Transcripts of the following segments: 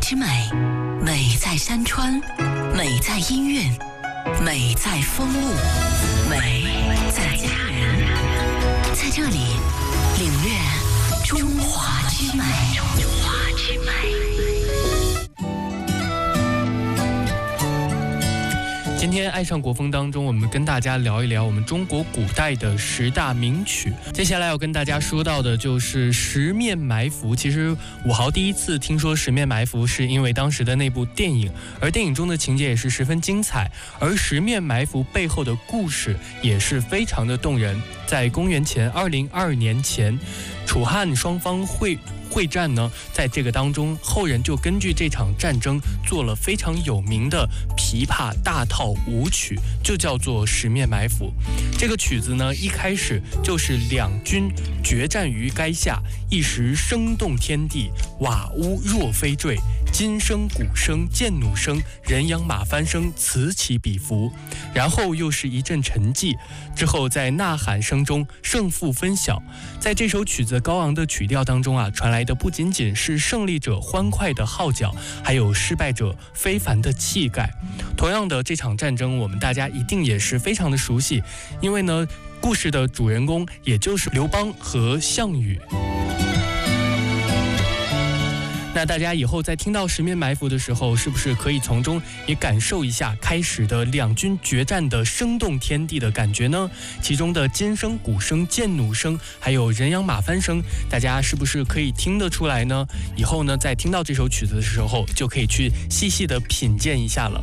之美，美在山川，美在音韵，美在风物，美在家人。在这里领略中华之美。 今天爱上国风当中，我们跟大家聊一聊我们中国古代的10大名曲。接下来要跟大家说到的就是十面埋伏。其实武豪第一次听说十面埋伏是因为当时的那部电影，而电影中的情节也是十分精彩，而十面埋伏背后的故事也是非常的动人。在公元前202年前，楚汉双方会战呢，在这个当中，后人就根据这场战争做了非常有名的琵琶大套舞曲，就叫做十面埋伏。这个曲子呢，一开始就是两军决战于垓下，一时声动天地，瓦屋若飞坠，金声鼓声剑弩声，人仰马翻声，此起彼伏。然后又是一阵沉寂，之后在呐喊声中胜负分晓。在这首曲子高昂的曲调当中啊，传来的不仅仅是胜利者欢快的号角，还有失败者非凡的气概。同样的，这场战争我们大家一定也是非常的熟悉，因为呢，故事的主人公也就是刘邦和项羽。那大家以后在听到十面埋伏的时候，是不是可以从中也感受一下开始的两军决战的声动天地的感觉呢？其中的金声、鼓声、剑弩声，还有人仰马翻声，大家是不是可以听得出来呢？以后呢，在听到这首曲子的时候，就可以去细细的品鉴一下了。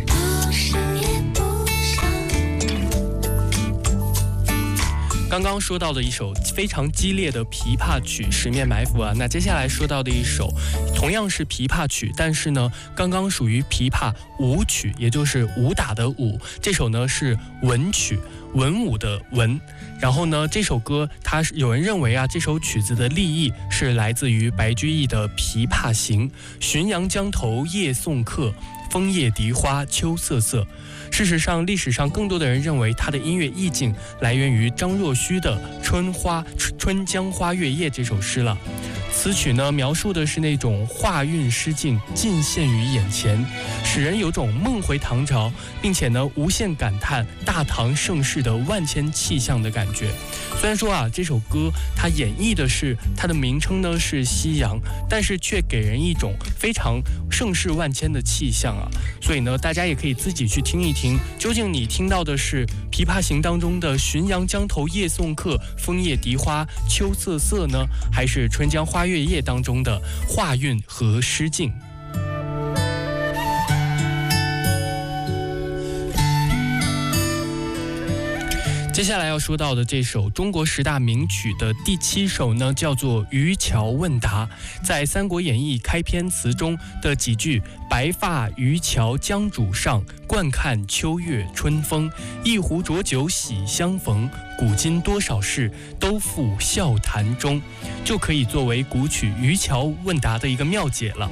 刚刚说到的一首非常激烈的琵琶曲《十面埋伏》啊，那接下来说到的一首同样是琵琶曲，但是呢，刚刚属于琵琶舞曲，也就是武打的武。这首呢是文曲，文武的文。然后呢，这首歌有人认为啊，这首曲子的立意是来自于白居易的《琵琶行》：浔阳江头夜送客，枫叶荻花秋瑟瑟。事实上，历史上更多的人认为它的音乐意境来源于张若虚的《春江花月夜》这首诗了。此曲呢，描述的是那种画韵诗境尽现于眼前，使人有种梦回唐朝，并且呢，无限感叹大唐盛世的万千气象的感觉。虽然说啊，这首歌它演绎的是它的名称呢是夕阳，但是却给人一种非常盛世万千的气象啊。所以呢，大家也可以自己去听一听，究竟你听到的是《琵琶行》当中的浔阳江头夜送客，枫叶荻花秋瑟瑟呢，还是《春江花月夜》当中的画韵和诗境？接下来要说到的这首中国10大名曲的第7首呢，叫做《渔樵问答》。在《三国演义》开篇词中的几句“白发渔樵江渚上，惯看秋月春风。一壶浊酒喜相逢，古今多少事，都付笑谈中”，就可以作为古曲《渔樵问答》的一个妙解了。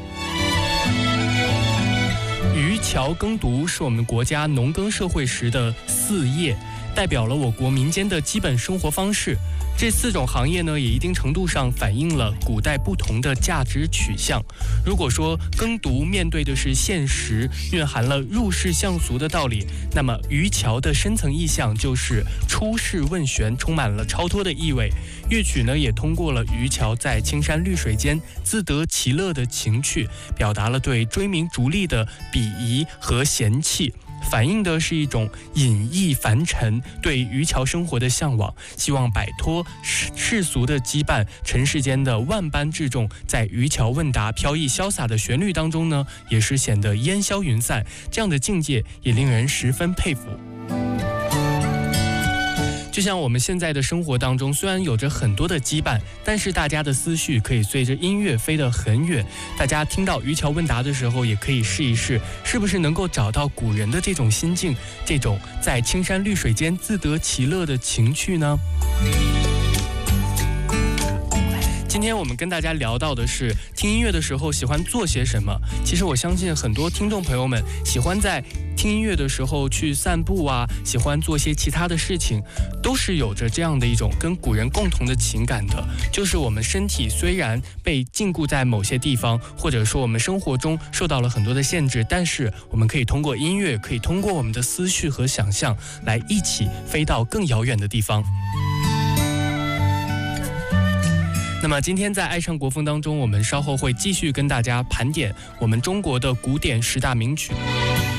渔樵耕读是我们国家农耕社会时的4业，代表了我国民间的基本生活方式。这4种行业呢，也一定程度上反映了古代不同的价值取向。如果说耕读面对的是现实，蕴含了入世向俗的道理，那么渔樵的深层意象就是出世问玄，充满了超脱的意味。乐曲呢，也通过了渔樵在青山绿水间自得其乐的情趣，表达了对追名逐利的鄙夷和嫌弃，反映的是一种隐逸凡尘对渔樵生活的向往，希望摆脱世俗的羁绊，尘世间的万般至重，在渔樵问答飘逸潇洒的旋律当中呢，也是显得烟消云散，这样的境界也令人十分佩服。就像我们现在的生活当中，虽然有着很多的羁绊，但是大家的思绪可以随着音乐飞得很远。大家听到渔樵问答的时候，也可以试一试，是不是能够找到古人的这种心境，这种在青山绿水间自得其乐的情趣呢？ 今天我们跟大家聊到的是听音乐的时候喜欢做些什么。其实我相信很多听众朋友们喜欢在听音乐的时候去散步啊，喜欢做些其他的事情，都是有着这样的一种跟古人共同的情感的，就是我们身体虽然被禁锢在某些地方，或者说我们生活中受到了很多的限制，但是我们可以通过音乐，可以通过我们的思绪和想象来一起飞到更遥远的地方。那么今天在爱上国风当中，我们稍后会继续跟大家盘点我们中国的古典10大名曲。